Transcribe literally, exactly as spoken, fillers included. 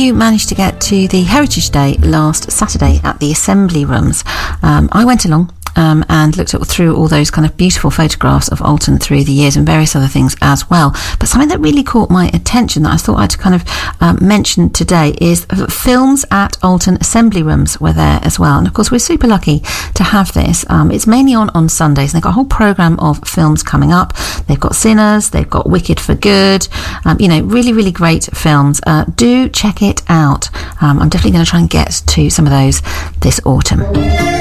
you managed to get to the Heritage Day last Saturday at the Assembly Rooms? Um, I went along. Um, and looked at, through all those kind of beautiful photographs of Alton through the years and various other things as well. But something that really caught my attention that I thought I'd kind of um, mention today is films at Alton Assembly Rooms were there as well. And of course, we're super lucky to have this. Um, it's mainly on on Sundays, and they've got a whole programme of films coming up. They've got Sinners, they've got Wicked for Good, um, you know, really, really great films. Uh, do check it out. Um, I'm definitely going to try and get to some of those this autumn.